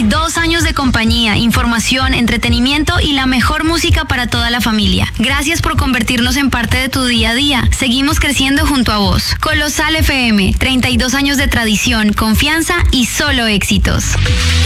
2 años de compañía, información, entretenimiento y la mejor música para toda la familia. Gracias por convertirnos en parte de tu día a día. Seguimos creciendo junto a vos. Colosal FM, 32 años de tradición, confianza y solo éxitos.